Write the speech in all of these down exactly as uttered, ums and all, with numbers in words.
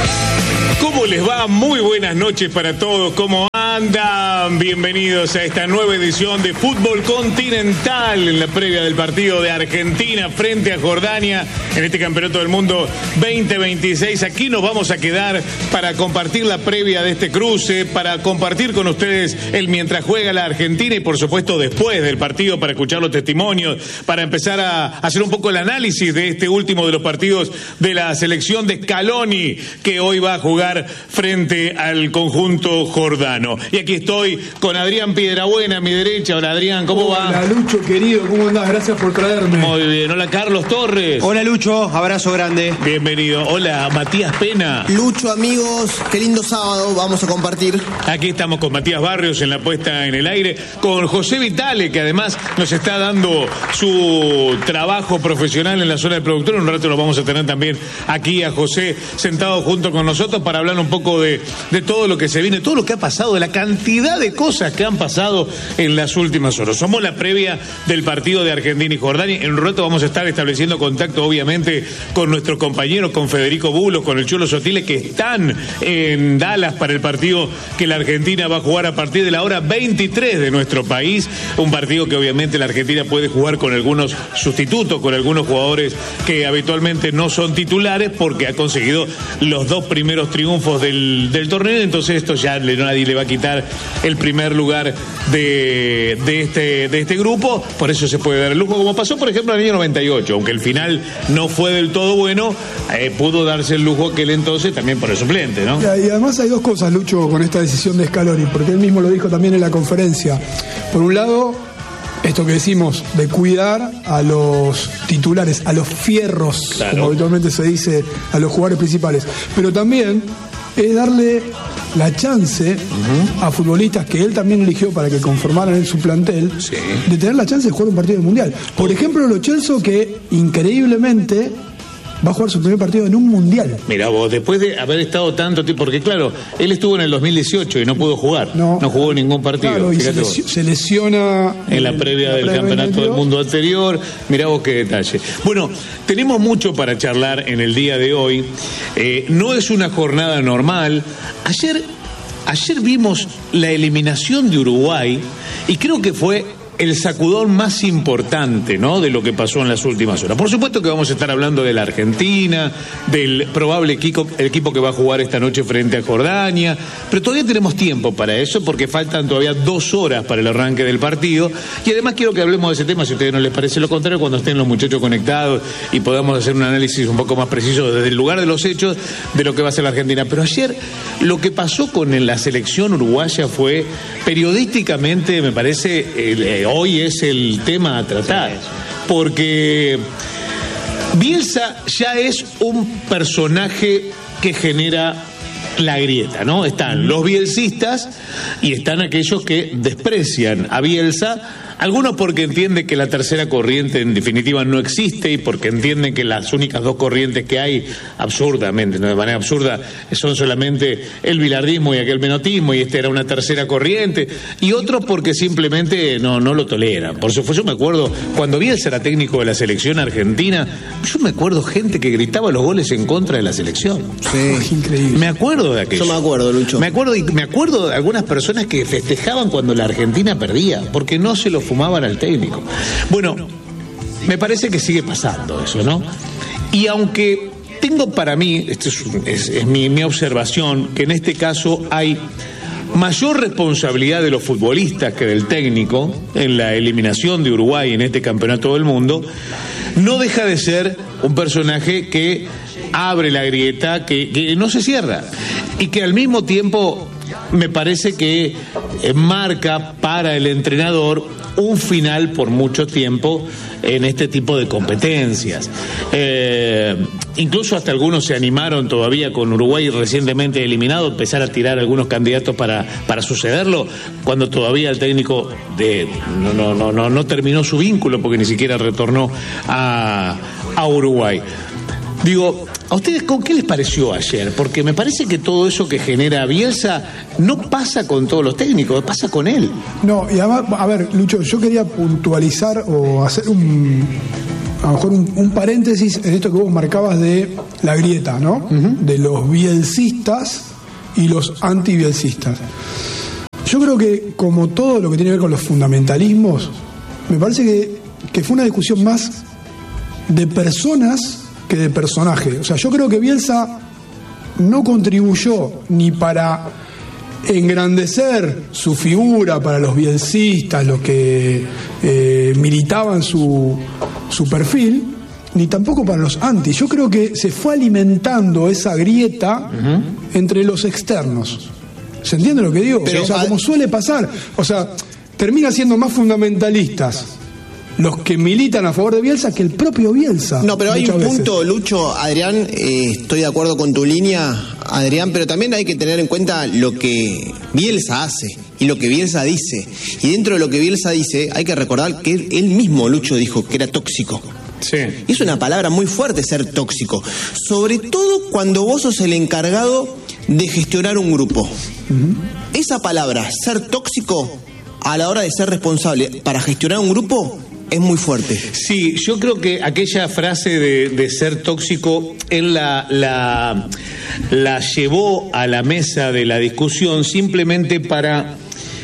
¿Cómo les va? Muy buenas noches para todos. ¿Cómo andan? Bienvenidos a esta nueva edición de Fútbol Continental en la previa del partido de Argentina frente a Jordania en este Campeonato del Mundo veinte veintiséis. Aquí nos vamos a quedar para compartir la previa de este cruce, para compartir con ustedes el mientras juega la Argentina y por supuesto después del partido para escuchar los testimonios, para empezar a hacer un poco el análisis de este último de los partidos de la selección de Scaloni, que hoy va a jugar frente al conjunto jordano. Y aquí estoy con Adrián Piedrabuena a mi derecha. Hola Adrián, ¿cómo va? Hola Lucho, querido, ¿cómo andás? Gracias por traerme. Muy bien. Hola Carlos Torres. Hola Lucho, abrazo grande. Bienvenido. Hola Matías Pena. Lucho, amigos, qué lindo sábado, vamos a compartir. Aquí estamos con Matías Barrios en la puesta en el aire, con José Vitale, que además nos está dando su trabajo profesional en la zona de productor. Un rato lo vamos a tener también aquí a José sentado junto con nosotros para hablar un poco de, de todo lo que se viene, todo lo que ha pasado, de la cantidad de cosas que han pasado en las últimas horas. Somos la previa del partido de Argentina y Jordania. En un rato vamos a estar estableciendo contacto, obviamente, con nuestros compañeros, con Federico Bulos, con el Cholo Sotile, que están en Dallas para el partido que la Argentina va a jugar a partir de la hora veintitrés de nuestro país. Un partido que obviamente la Argentina puede jugar con algunos sustitutos, con algunos jugadores que habitualmente no son titulares, porque ha conseguido los dos primeros triunfos del, del torneo. Entonces esto ya le, nadie le va a quitar el primer lugar de, de, este, de este grupo. Por eso se puede dar el lujo, como pasó por ejemplo en el año noventa y ocho, aunque el final no fue del todo bueno, eh, pudo darse el lujo aquel entonces también por el suplente, ¿no? Y además hay dos cosas, Lucho, con esta decisión de Scaloni, porque él mismo lo dijo también en la conferencia. Por un lado, esto que decimos de cuidar a los titulares, a los fierros, claro, como habitualmente se dice, a los jugadores principales, pero también es darle la chance uh-huh. a futbolistas que él también eligió para que conformaran en su plantel, sí, de tener la chance de jugar un partido del Mundial. Por ejemplo, Lo Celso, que increíblemente va a jugar su primer partido en un mundial. Mira vos, después de haber estado tanto tiempo, porque claro, él estuvo en el dos mil dieciocho y no pudo jugar, no, no jugó ningún partido. Claro, y se, lesio, se lesiona en la previa la del previa campeonato del mundo anterior. Mirá vos qué detalle. Bueno, tenemos mucho para charlar en el día de hoy. Eh, no es una jornada normal. Ayer, ayer vimos la eliminación de Uruguay y creo que fue el sacudón más importante, ¿no?, de lo que pasó en las últimas horas. Por supuesto que vamos a estar hablando de la Argentina, del probable equipo, el equipo que va a jugar esta noche frente a Jordania, pero todavía tenemos tiempo para eso porque faltan todavía dos horas para el arranque del partido y además quiero que hablemos de ese tema, si a ustedes no les parece lo contrario, cuando estén los muchachos conectados y podamos hacer un análisis un poco más preciso desde el lugar de los hechos de lo que va a ser la Argentina. Pero ayer lo que pasó con la selección uruguaya fue periodísticamente, me parece, el, hoy es el tema a tratar, porque Bielsa ya es un personaje que genera la grieta, ¿no? Están los bielsistas y están aquellos que desprecian a Bielsa. Algunos porque entienden que la tercera corriente en definitiva no existe y porque entienden que las únicas dos corrientes que hay, absurdamente, no de manera absurda, son solamente el bilardismo y aquel menotismo y esta era una tercera corriente, y otros porque simplemente no, no lo toleran. Por supuesto, yo me acuerdo cuando Bielsa era técnico de la selección argentina, yo me acuerdo gente que gritaba los goles en contra de la selección. Sí, increíble. Me acuerdo de aquello. Yo me acuerdo, Lucho. Me acuerdo, y me acuerdo de algunas personas que festejaban cuando la Argentina perdía, porque no se lo fumaban al técnico. Bueno, me parece que sigue pasando eso, ¿no? Y aunque tengo para mí, esto es, es, es mi, mi observación, que en este caso hay mayor responsabilidad de los futbolistas que del técnico en la eliminación de Uruguay en este campeonato del mundo, no deja de ser un personaje que abre la grieta, que, que no se cierra y que al mismo tiempo me parece que eh, marca para el entrenador un final por mucho tiempo en este tipo de competencias. Eh, incluso hasta algunos se animaron todavía con Uruguay recientemente eliminado, empezar a tirar algunos candidatos para, para sucederlo, cuando todavía el técnico de, no, no, no, no, no terminó su vínculo porque ni siquiera retornó a, a Uruguay. Digo, ¿a ustedes con qué les pareció ayer? Porque me parece que todo eso que genera Bielsa no pasa con todos los técnicos, pasa con él. No, y además, a ver, Lucho, yo quería puntualizar o hacer un, a lo mejor un, un paréntesis en esto que vos marcabas de la grieta, ¿no? Uh-huh. De los bielcistas y los anti-bielcistas. Yo creo que, como todo lo que tiene que ver con los fundamentalismos, me parece que, que fue una discusión más de personas que de personaje. O sea, yo creo que Bielsa no contribuyó ni para engrandecer su figura para los bielcistas, los que eh, militaban su, su perfil, ni tampoco para los anti. Yo creo que se fue alimentando esa grieta uh-huh. entre los externos. ¿Se entiende lo que digo? Pero, o sea, como suele pasar, o sea, termina siendo más fundamentalistas los que militan a favor de Bielsa que el propio Bielsa. No, pero hay un veces. punto, Lucho, Adrián, eh, estoy de acuerdo con tu línea, Adrián, pero también hay que tener en cuenta lo que Bielsa hace y lo que Bielsa dice. Y dentro de lo que Bielsa dice, hay que recordar que él, él mismo, Lucho, dijo que era tóxico. Sí. Y es una palabra muy fuerte, ser tóxico. Sobre todo cuando vos sos el encargado de gestionar un grupo. Uh-huh. Esa palabra, ser tóxico, a la hora de ser responsable para gestionar un grupo, es muy fuerte. Sí, yo creo que aquella frase de, de ser tóxico, él la, la, la llevó a la mesa de la discusión simplemente para,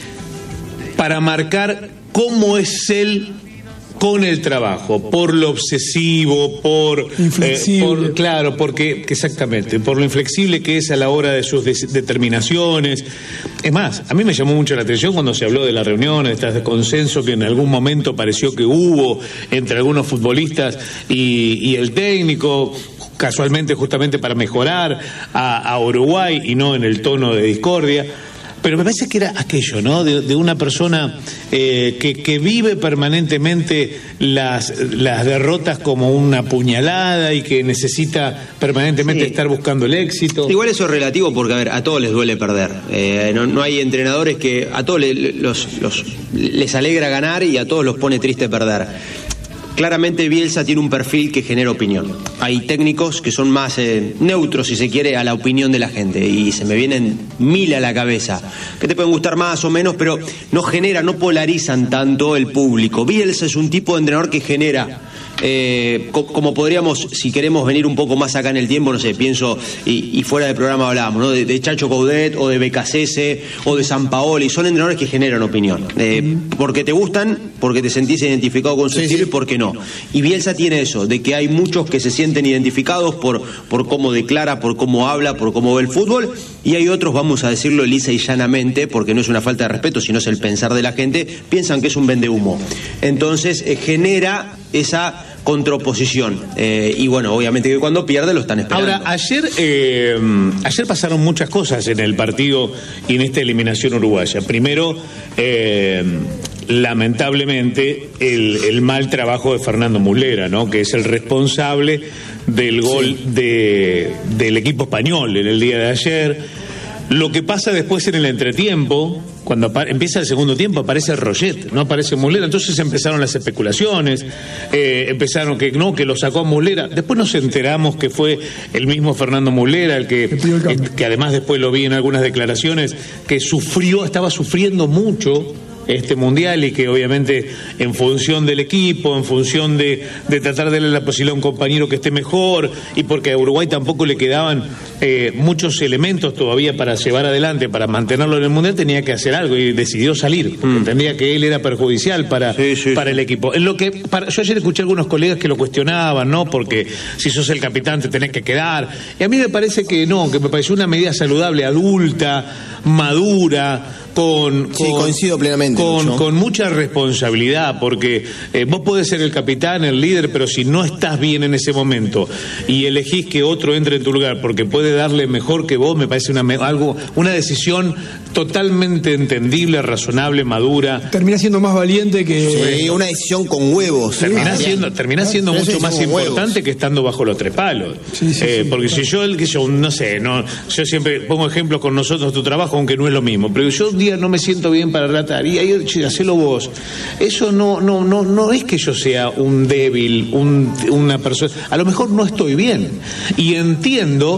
para marcar cómo es él con el trabajo, por lo obsesivo, por inflexible, eh, por, claro, porque exactamente, por lo inflexible que es a la hora de sus de, determinaciones. Es más, a mí me llamó mucho la atención cuando se habló de las reuniones, de este consenso que en algún momento pareció que hubo entre algunos futbolistas y, y el técnico, casualmente justamente para mejorar a, a Uruguay y no en el tono de discordia. Pero me parece que era aquello, ¿no? De, de una persona eh, que, que vive permanentemente las, las derrotas como una puñalada y que necesita permanentemente sí. estar buscando el éxito. Igual eso es relativo porque, a ver, a todos les duele perder. Eh, no, no hay entrenadores que a todos les, los, los, les alegra ganar y a todos los pone triste perder. Claramente Bielsa tiene un perfil que genera opinión. Hay técnicos que son más eh, neutros, si se quiere, a la opinión de la gente. Y se me vienen mil a la cabeza, que te pueden gustar más o menos, pero no generan, no polarizan tanto el público. Bielsa es un tipo de entrenador que genera... Eh, co- como podríamos, si queremos venir un poco más acá en el tiempo, no sé, pienso, y, y fuera del programa hablábamos, ¿no? De, de Chacho Coudet o de Becasese o de Sampaoli, son entrenadores que generan opinión, eh, porque te gustan, porque te sentís identificado con su sí, estilo sí. y porque no. Y Bielsa tiene eso, de que hay muchos que se sienten identificados por, por cómo declara, por cómo habla, por cómo ve el fútbol, y hay otros, vamos a decirlo lisa y llanamente, porque no es una falta de respeto, sino es el pensar de la gente, piensan que es un vendehumo. Entonces eh, genera esa contraposición eh, y bueno, obviamente que cuando pierde lo están esperando. Ahora, ayer eh, ayer pasaron muchas cosas en el partido y en esta eliminación uruguaya. Primero, eh, lamentablemente el, el mal trabajo de Fernando Muslera, ¿no? Que es el responsable del gol sí. de, del equipo español en el día de ayer. Lo que pasa después en el entretiempo, cuando empieza el segundo tiempo, aparece Roget, no aparece Muslera. Entonces empezaron las especulaciones, eh, empezaron que no, que lo sacó Muslera. Después nos enteramos que fue el mismo Fernando Muslera, el que, el que además después lo vi en algunas declaraciones, que sufrió, estaba sufriendo mucho este mundial y que obviamente en función del equipo, en función de, de tratar de darle la posibilidad a un compañero que esté mejor y porque a Uruguay tampoco le quedaban eh, muchos elementos todavía para llevar adelante, para mantenerlo en el mundial, tenía que hacer algo y decidió salir, mm. entendía que él era perjudicial para, sí, sí, para sí. el equipo. En lo que para, yo ayer escuché a algunos colegas que lo cuestionaban, ¿no? Porque si sos el capitán te tenés que quedar, y a mí me parece que no, que me pareció una medida saludable, adulta, madura, con, con sí, coincido plenamente con, con mucha responsabilidad, porque eh, vos podés ser el capitán, el líder, pero si no estás bien en ese momento y elegís que otro entre en tu lugar porque puede darle mejor que vos, me parece una algo una decisión totalmente entendible, razonable, madura. Termina siendo más valiente que sí, una decisión con huevos. Termina sí. siendo, termina siendo mucho más importante huevos. Que estando bajo los tres palos. Sí, sí, eh, sí, porque sí. si yo el que yo no sé, no, yo siempre pongo ejemplos con nosotros tu trabajo, aunque no es lo mismo, pero yo un día no me siento bien para tratar y ahí che, hacelo vos. Eso no, no, no, no es que yo sea un débil, un, una persona. A lo mejor no estoy bien y entiendo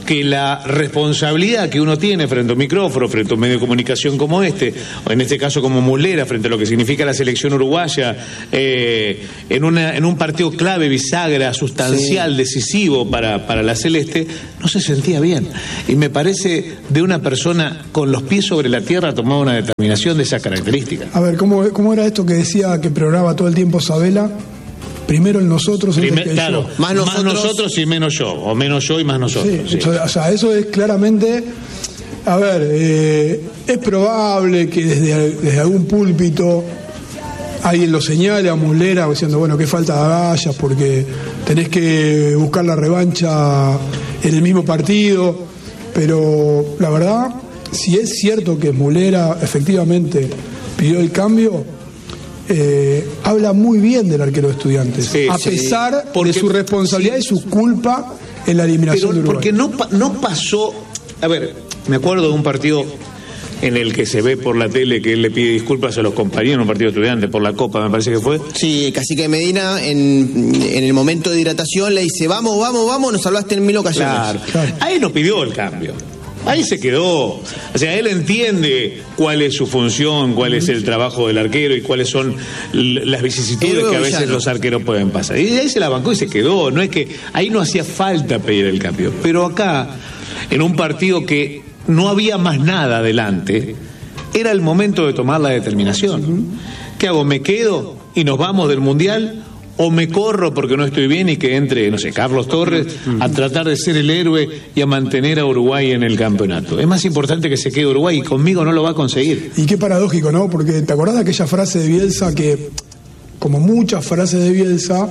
que la responsabilidad que uno tiene frente a un micrófono, frente a un medio de comunicación como este, o en este caso como Muslera, frente a lo que significa la selección uruguaya, eh, en, una, en un partido clave, bisagra, sustancial, sí. decisivo para, para la Celeste, no se sentía bien. Y me parece de una persona con los pies sobre la tierra tomaba una determinación de esa característica. A ver, ¿cómo, cómo era esto que decía que programa todo el tiempo Sabela? Primero el nosotros, Primer, que claro, yo. Más, nosotros, más nosotros y menos yo, o menos yo y más nosotros. Sí, sí. O sea, eso es claramente, a ver, eh, es probable que desde, desde algún púlpito alguien lo señale a Muslera diciendo, bueno, qué falta de agallas porque tenés que buscar la revancha en el mismo partido, pero la verdad, si es cierto que Muslera efectivamente pidió el cambio, Eh, habla muy bien del arquero de Estudiantes, sí, a sí. pesar porque, de su responsabilidad sí. y su culpa en la eliminación Pero, de Uruguay. Porque no, no pasó, a ver, me acuerdo de un partido en el que se ve por la tele que él le pide disculpas a los compañeros en un partido de Estudiantes por la Copa, me parece que fue. Sí, Cacique Medina en, en el momento de hidratación le dice, vamos, vamos, vamos, nos salvaste en mil ocasiones. Claro, claro. Ahí no pidió el cambio. Ahí se quedó. O sea, él entiende cuál es su función, cuál es el trabajo del arquero y cuáles son las vicisitudes que a veces los arqueros pueden pasar. Y ahí se la bancó y se quedó. No es que ahí no hacía falta pedir el cambio. Pero acá, en un partido que no había más nada adelante, era el momento de tomar la determinación. ¿Qué hago? ¿Me quedo y nos vamos del Mundial? ¿O me corro porque no estoy bien y que entre, no sé, Carlos Torres a tratar de ser el héroe y a mantener a Uruguay en el campeonato? Es más importante que se quede Uruguay y conmigo no lo va a conseguir. Y qué paradójico, ¿no? Porque ¿te acordás de aquella frase de Bielsa que, como muchas frases de Bielsa,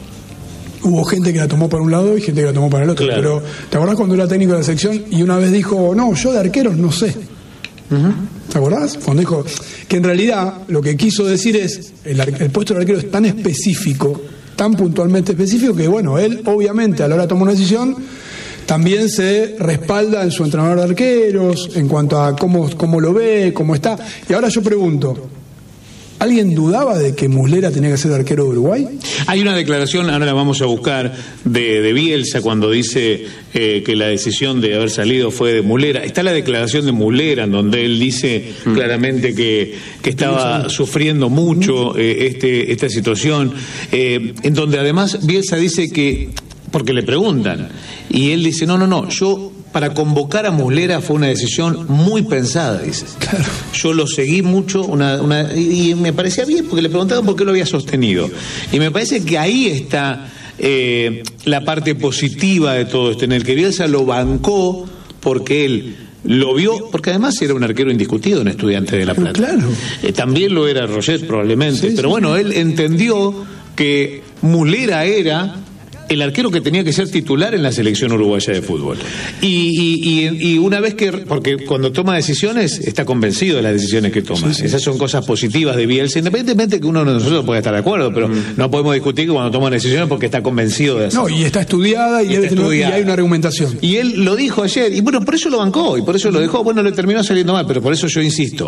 hubo gente que la tomó para un lado y gente que la tomó para el otro? Claro. Pero ¿te acordás cuando era técnico de la sección y una vez dijo, no, yo de arqueros no sé? Uh-huh. ¿Te acordás? Cuando dijo que en realidad lo que quiso decir es el, el puesto del arquero es tan específico, tan puntualmente específico que bueno, él obviamente a la hora de tomar una decisión también se respalda en su entrenador de arqueros en cuanto a cómo, cómo lo ve, cómo está. Y ahora yo pregunto, ¿alguien dudaba de que Muslera tenía que ser arquero de Uruguay? Hay una declaración, ahora la vamos a buscar, de, de Bielsa cuando dice eh, que la decisión de haber salido fue de Muslera. Está la declaración de Muslera en donde él dice mm. claramente que, que estaba sufriendo mucho eh, este, esta situación, eh, en donde además Bielsa dice que, porque le preguntan, y él dice, no, no, no, yo... para convocar a Muslera fue una decisión muy pensada, dice. Claro. Yo lo seguí mucho una, una, y me parecía bien porque le preguntaban por qué lo había sostenido. Y me parece que ahí está eh, la parte positiva de todo esto, en el que Bielsa lo bancó porque él lo vio, porque además era un arquero indiscutido en Estudiantes de La Plata. Claro. Eh, también lo era Roget probablemente, sí, pero sí. bueno, él entendió que Muslera era el arquero que tenía que ser titular en la selección uruguaya de fútbol. Y, y, y, y una vez que, porque cuando toma decisiones, está convencido de las decisiones que toma. Sí, sí. Esas son cosas positivas de Bielsa, independientemente que uno de nosotros pueda estar de acuerdo, pero mm. no podemos discutir que cuando toma decisiones porque está convencido de hacerlo. No, y está estudiada y, y, está estudiada. y hay una argumentación. Y él lo dijo ayer, y bueno, por eso lo bancó, y por eso lo dejó, bueno, le terminó saliendo mal, pero por eso yo insisto.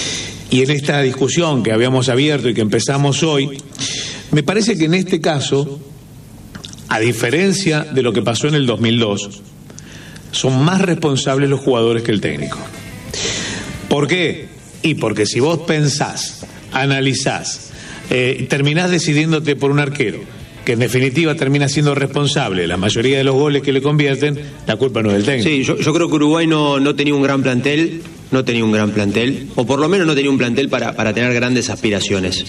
Y en esta discusión que habíamos abierto y que empezamos hoy, me parece que en este caso, a diferencia de lo que pasó en el dos mil dos, son más responsables los jugadores que el técnico. ¿Por qué? Y porque si vos pensás, analizás, eh, terminás decidiéndote por un arquero, que en definitiva termina siendo responsable de la mayoría de los goles que le convierten, la culpa no es del técnico. Sí, yo, yo creo que Uruguay no, no tenía un gran plantel, no tenía un gran plantel, o por lo menos no tenía un plantel para, para tener grandes aspiraciones.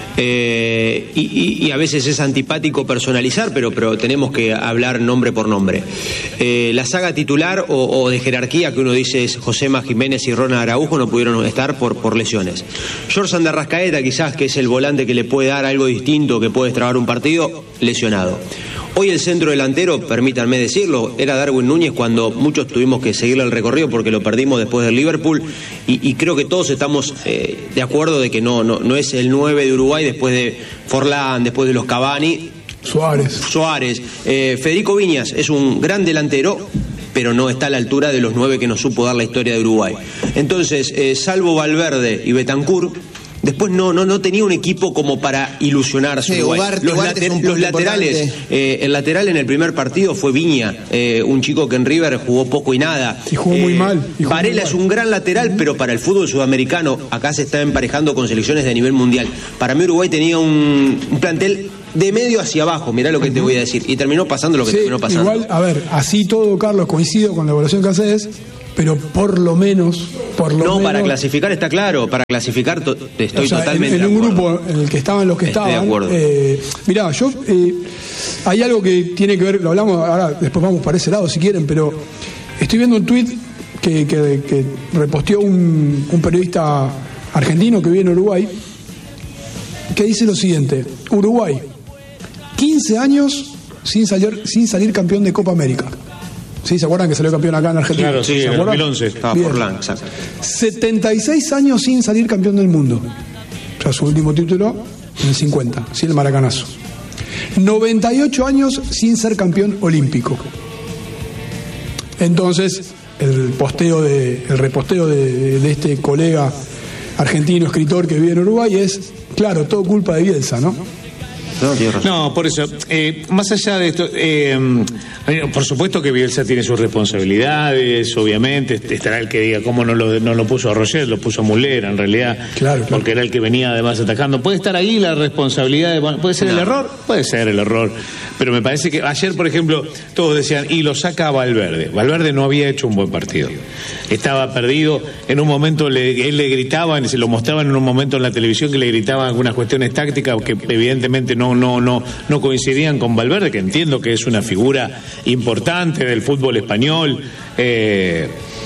Eh, y, y, y a veces es antipático personalizar, pero, pero tenemos que hablar nombre por nombre. Eh, la saga titular o, o de jerarquía que uno dice es Josema Jiménez y Ronald Araujo, no pudieron estar por, por lesiones. George Andarrascaeta, quizás, que es el volante que le puede dar algo distinto, que puede destrabar un partido, lesionado. Hoy el centro delantero, permítanme decirlo, era Darwin Núñez cuando muchos tuvimos que seguirle el recorrido porque lo perdimos después del Liverpool y, y creo que todos estamos eh, de acuerdo de que no, no, no es el nueve de Uruguay después de Forlán, después de los Cavani. Suárez. Suárez. Eh, Federico Viñas es un gran delantero, pero no está a la altura de los nueve que nos supo dar la historia de Uruguay. Entonces, eh, salvo Valverde y Bentancur, Después no, no, no tenía un equipo como para ilusionarse. Sí, Ugarte, los, Ugarte later, es un los laterales, eh, el lateral en el primer partido fue Viña, eh, un chico que en River jugó poco y nada. Y jugó eh, muy mal. Y jugó Varela muy es mal. un gran lateral, pero para el fútbol sudamericano acá se está emparejando con selecciones de nivel mundial. Para mí Uruguay tenía un, un plantel de medio hacia abajo, mirá lo que te voy a decir. Y terminó pasando lo que Sí, terminó pasando. igual, a ver, así todo, Carlos, coincido con la evaluación que haces, pero por lo menos, por lo no, menos, para clasificar está claro, para clasificar to- estoy o sea, totalmente en, en de un acuerdo. grupo en el que estaban los que Estoy de estaban. acuerdo. Eh, mirá, yo eh, hay algo que tiene que ver, lo hablamos ahora, después vamos para ese lado si quieren, pero estoy viendo un tuit que, que, que reposteó un, un periodista argentino que vive en Uruguay, que dice lo siguiente: Uruguay, quince años sin salir, sin salir campeón de Copa América. ¿Sí? ¿Se acuerdan que salió campeón acá en Argentina? Claro, sí, ¿Se en el acuerdan? dos mil once. Estaba Bien. por Lang, exacto. setenta y seis años sin salir campeón del mundo. O sea, su último título en el cincuenta, sin el maracanazo. noventa y ocho años sin ser campeón olímpico. Entonces, el posteo de, el reposteo de, de, de este colega argentino, escritor que vive en Uruguay es, claro, todo culpa de Bielsa, ¿no? No, tiene razón. No, por eso, eh, más allá de esto, eh, por supuesto que Bielsa tiene sus responsabilidades, obviamente, estará el que diga cómo no lo, no lo puso a Roger, lo puso a Muller, en realidad, Claro, claro. porque era el que venía además atacando. ¿Puede estar ahí la responsabilidad? De, ¿Puede ser el No. error? Puede ser el error, pero me parece que ayer, por ejemplo, todos decían, y lo saca a Valverde. Valverde no había hecho un buen partido, estaba perdido, en un momento le, él le gritaban, se lo mostraban en un momento en la televisión que le gritaban algunas cuestiones tácticas que evidentemente no no no no coincidían con Valverde, que entiendo que es una figura importante del fútbol español, eh,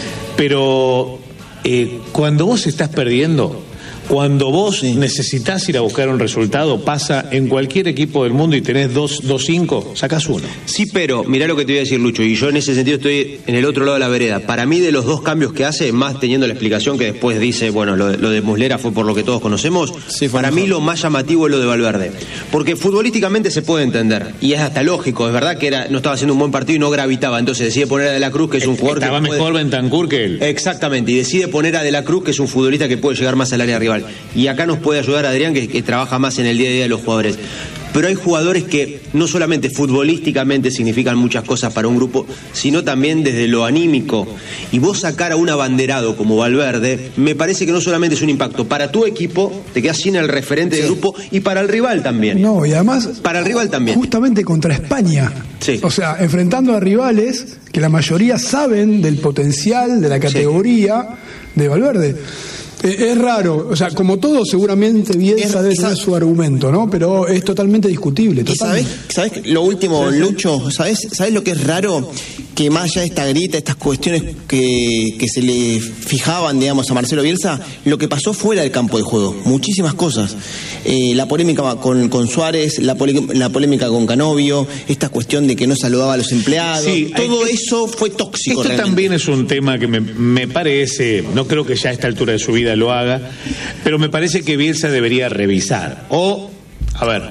pero eh, cuando vos estás perdiendo, cuando vos Sí. necesitas ir a buscar un resultado, pasa en cualquier equipo del mundo y tenés dos, dos cinco, sacás uno. Sí, pero mirá lo que te voy a decir, Lucho, y yo en ese sentido estoy en el otro lado de la vereda. Para mí, de los dos cambios que hace, más teniendo la explicación que después dice, bueno, lo, de- lo de Muslera fue por lo que todos conocemos, Sí, fue para mejor. mí lo más llamativo es lo de Valverde. Porque futbolísticamente se puede entender, y es hasta lógico, es verdad que era, no estaba haciendo un buen partido y no gravitaba, entonces decide poner a De la Cruz, que es un jugador Estaba que puede- mejor Bentancur que él. Exactamente, y decide poner a De la Cruz, que es un futbolista que puede llegar más al área rival. Y acá nos puede ayudar Adrián, que, que trabaja más en el día a día de los jugadores. Pero hay jugadores que no solamente futbolísticamente significan muchas cosas para un grupo, sino también desde lo anímico. Y vos sacar a un abanderado como Valverde, me parece que no solamente es un impacto para tu equipo, te quedas sin el referente del grupo, y para el rival también. No, y además, Para el rival también. justamente contra España. Sí. O sea, enfrentando a rivales que la mayoría saben del potencial, de la categoría de Valverde. Eh, Es raro, o sea, como todo, seguramente Bielsa Es- debe tener ¿sabes? su argumento, ¿no? Pero es totalmente discutible. ¿Y sabes, Totalmente. sabes lo último, Lucho? ¿Sabes, ¿Sabes lo que es raro? Que más allá de esta grita, estas cuestiones que, que se le fijaban, digamos, a Marcelo Bielsa, lo que pasó fuera del campo de juego. Muchísimas cosas. Eh, la polémica con, con Suárez, la, pole- la polémica con Canovio, esta cuestión de que no saludaba a los empleados. Sí, todo hay- eso fue tóxico. Esto realmente. también es un tema que me, me parece, no creo que ya a esta altura de su vida lo haga, pero me parece que Bielsa debería revisar. O, a ver,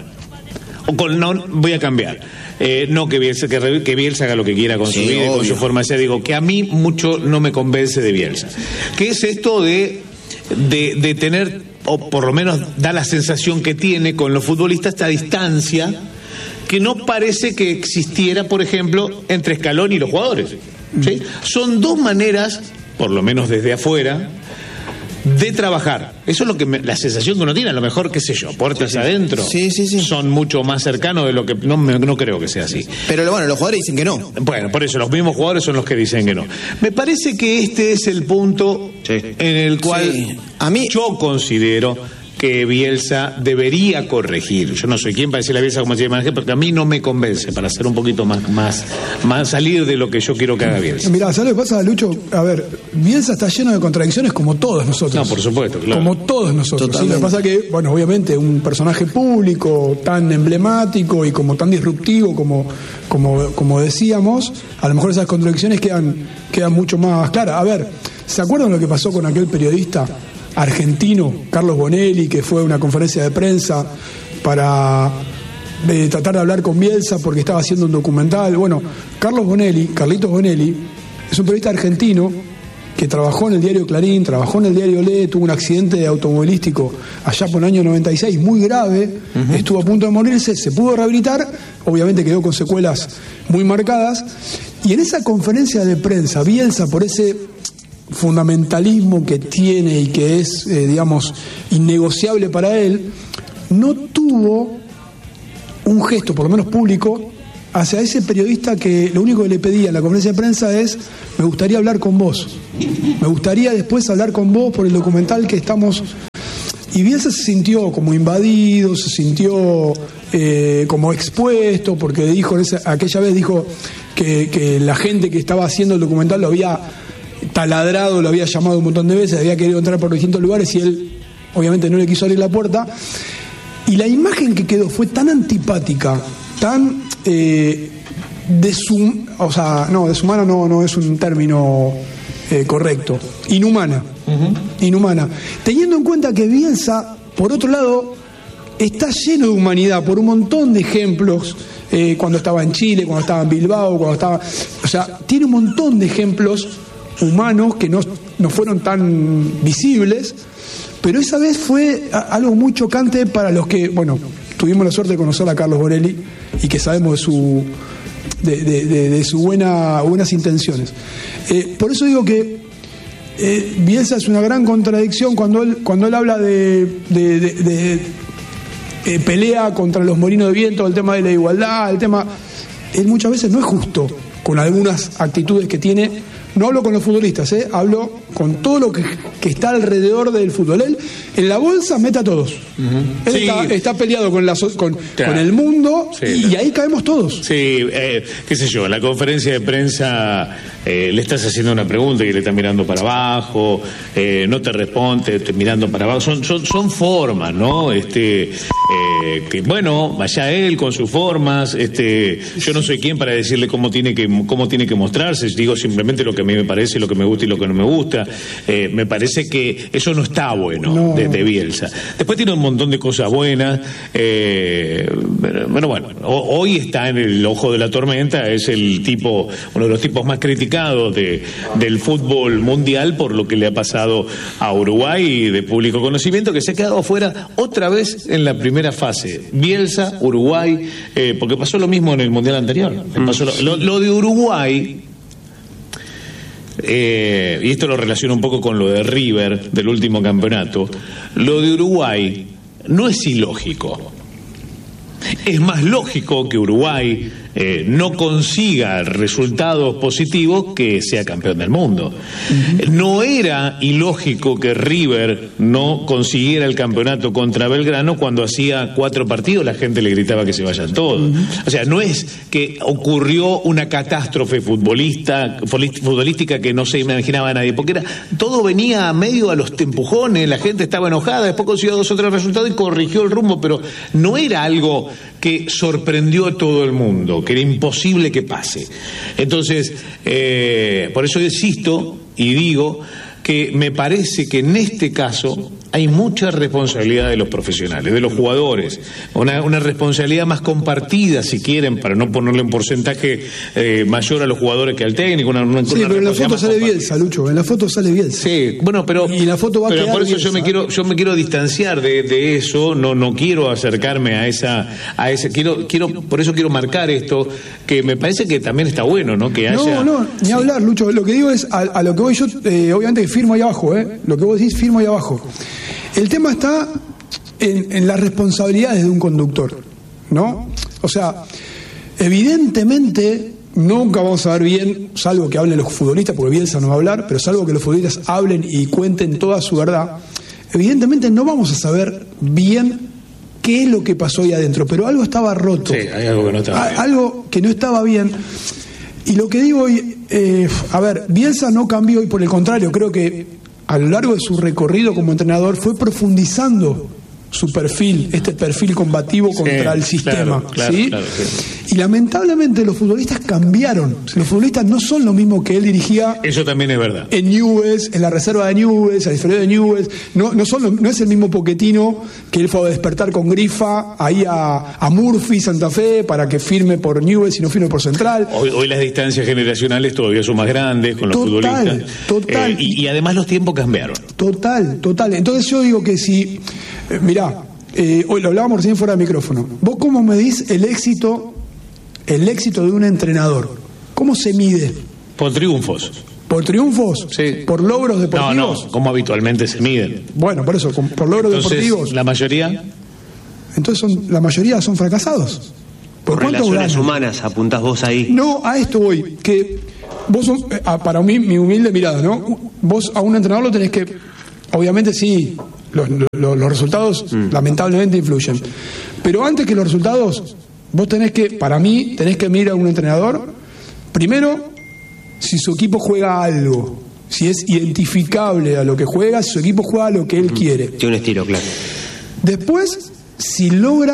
o con, no, voy a cambiar. Eh, no que Bielsa, que, re- que Bielsa haga lo que quiera con Sí, su vida y con obvio. su forma de ser. Digo, que a mí mucho no me convence de Bielsa. ¿Qué es esto de, de, de tener, o por lo menos da la sensación que tiene con los futbolistas, esta distancia que no parece que existiera, por ejemplo, entre Scaloni y los jugadores? ¿Sí? Son dos maneras, por lo menos desde afuera, de trabajar. Eso es lo que me- la sensación que uno tiene, a lo mejor, qué sé yo, puertas adentro. Sí, sí, sí. Son mucho más cercanos de lo que... No, me- no creo que sea así. Pero bueno, los jugadores dicen que no. Bueno, por eso, los mismos jugadores son los que dicen que no. Me parece que este es el punto Sí. en el cual Sí. A mí- yo considero que Bielsa debería corregir. Yo no soy quien para decirle a Bielsa cómo se llama, porque a mí no me convence, para ser un poquito más, más, más salir de lo que yo quiero que haga Bielsa. Mirá, ¿sabes lo que pasa, Lucho? A ver, Bielsa está lleno de contradicciones como todos nosotros. No, por supuesto, claro. Como todos nosotros. ¿sí? Totalmente. Lo que pasa que, bueno, obviamente, un personaje público tan emblemático y como tan disruptivo como, como, como decíamos, a lo mejor esas contradicciones quedan, quedan mucho más claras. A ver, ¿se acuerdan lo que pasó con aquel periodista argentino, Carlos Bonelli, que fue a una conferencia de prensa para eh, tratar de hablar con Bielsa porque estaba haciendo un documental? Bueno, Carlos Bonelli, Carlitos Bonelli, es un periodista argentino que trabajó en el diario Clarín, trabajó en el diario Le, tuvo un accidente automovilístico allá por el año noventa y seis, muy grave, uh-huh. estuvo a punto de morirse, se pudo rehabilitar, obviamente quedó con secuelas muy marcadas, y en esa conferencia de prensa, Bielsa, por ese fundamentalismo que tiene y que es, eh, digamos, innegociable para él, no tuvo un gesto, por lo menos público, hacia ese periodista que lo único que le pedía en la conferencia de prensa es: me gustaría hablar con vos, me gustaría después hablar con vos por el documental que estamos... Y Bielsa se sintió como invadido, se sintió eh, como expuesto, porque dijo, esa, aquella vez dijo que, que la gente que estaba haciendo el documental lo había taladrado, lo había llamado un montón de veces, había querido entrar por distintos lugares y él obviamente no le quiso abrir la puerta. Y la imagen que quedó fue tan antipática, tan eh, deshum, o sea, no, deshumana no, no es un término eh, correcto, inhumana, uh-huh. inhumana, teniendo en cuenta que Bielsa, por otro lado, está lleno de humanidad, por un montón de ejemplos, eh, cuando estaba en Chile, cuando estaba en Bilbao, cuando estaba, o sea, tiene un montón de ejemplos humanos que no, no fueron tan visibles, pero esa vez fue algo muy chocante para los que, bueno, tuvimos la suerte de conocer a Carlos Borelli y que sabemos de su de, de, de, de su buena, buenas intenciones. Eh, por eso digo que eh, Bielsa es una gran contradicción cuando él, cuando él habla de, de, de, de eh, pelea contra los molinos de viento, el tema de la igualdad, el tema... Él muchas veces no es justo con algunas actitudes que tiene. No hablo con los futbolistas, ¿eh? Hablo con todo lo que, que está alrededor del fútbol. Él en la bolsa mete a todos. Uh-huh. Él sí. está, está peleado con, la, con, claro. con el mundo sí, y, y ahí caemos todos. Sí, eh, qué sé yo, en la conferencia de prensa eh, le estás haciendo una pregunta y le estás mirando para abajo, eh, no te responde, te mirando para abajo. Son, son, son formas, ¿no? Este, eh, que bueno, vaya él con sus formas. Este, yo no soy quien para decirle cómo tiene que, cómo tiene que mostrarse. Digo simplemente lo que a mí me parece, lo que me gusta y lo que no me gusta. Eh, me parece que eso no está bueno no. de, de Bielsa. Después tiene un montón de cosas buenas. Eh, pero, bueno, bueno, hoy está en el ojo de la tormenta. Es el tipo, uno de los tipos más criticados de, del fútbol mundial por lo que le ha pasado a Uruguay de público conocimiento, que se ha quedado fuera otra vez en la primera fase. Bielsa, Uruguay, eh, porque pasó lo mismo en el mundial anterior. Pasó lo, lo, lo de Uruguay. Eh, y esto lo relaciono un poco con lo de River del último campeonato. Lo de Uruguay no es ilógico. Es más lógico que Uruguay eh, no consiga resultados positivos que sea campeón del mundo. Uh-huh. No era ilógico que River no consiguiera el campeonato contra Belgrano cuando hacía cuatro partidos la gente le gritaba que se vayan todos. Uh-huh. O sea, no es que ocurrió una catástrofe futbolista, futbolística que no se imaginaba a nadie, porque era, todo venía a medio a los empujones, la gente estaba enojada, después consiguió dos o tres resultados y corrigió el rumbo, pero no era algo que sorprendió a todo el mundo, que era imposible que pase. Entonces, eh, por eso insisto y digo que me parece que en este caso hay mucha responsabilidad de los profesionales, de los jugadores, una, una responsabilidad más compartida, si quieren, para no ponerle un porcentaje eh, mayor a los jugadores que al técnico. Una, una, sí, una pero en la foto sale Bielsa, Lucho, en la foto sale Bielsa. Sí, bueno, pero, y la foto va pero a por eso Bielsa. yo me quiero, yo me quiero distanciar de, de eso, no, no quiero acercarme a esa, a ese, quiero, quiero, por eso quiero marcar esto, que me parece que también está bueno, ¿no? Que haya. No, no, ni sí. hablar, Lucho. Lo que digo es a, a lo que voy yo, eh, obviamente que firmo ahí abajo, eh. Lo que vos decís, firmo ahí abajo. El tema está en, en las responsabilidades de un conductor, ¿no? O sea, evidentemente nunca vamos a ver bien, salvo que hablen los futbolistas, porque Bielsa no va a hablar, pero salvo que los futbolistas hablen y cuenten toda su verdad, evidentemente no vamos a saber bien qué es lo que pasó ahí adentro, pero algo estaba roto. Sí, hay algo que no estaba bien. Algo que no estaba bien. Y lo que digo hoy, eh, a ver, Bielsa no cambió y por el contrario, creo que a lo largo de su recorrido como entrenador fue profundizando su perfil, este perfil combativo contra sí, el sistema. Claro, claro, ¿sí? Claro, sí. Y lamentablemente los futbolistas cambiaron. Los futbolistas no son lo mismo que él dirigía. Eso también es verdad. En Newell's, en la reserva de Newell's, al inferior de Newell's. No, no, son lo, no es el mismo Pochettino que él fue a despertar con Grifa ahí a, a Murphy, Santa Fe, para que firme por Newell's y no firme por Central. Hoy, hoy las distancias generacionales todavía son más grandes con los total, futbolistas. Total. Eh, y, y además los tiempos cambiaron. Total, total. Entonces yo digo que si, eh, mirá, eh, hoy lo hablábamos recién fuera de micrófono. ¿Vos cómo medís el éxito, el éxito de un entrenador? ¿Cómo se mide? Por triunfos. ¿Por triunfos? Sí. ¿Por logros deportivos? No, no, como habitualmente se miden. Bueno, por eso, con- por logros Entonces, deportivos. la mayoría. Entonces son, la mayoría son fracasados. Por cuánto relaciones ganan? humanas, apuntás vos ahí. No, a esto voy. Que vos, sos- eh, ah, para mí, mi humilde mirada, ¿no? Vos a un entrenador lo tenés que. Obviamente sí, los, los- los resultados lamentablemente influyen. Pero antes que los resultados, vos tenés que, para mí, tenés que mirar a un entrenador. Primero, si su equipo juega algo. Si es identificable a lo que juega, si su equipo juega a lo que él quiere. Tiene un estilo, claro. Después, si logra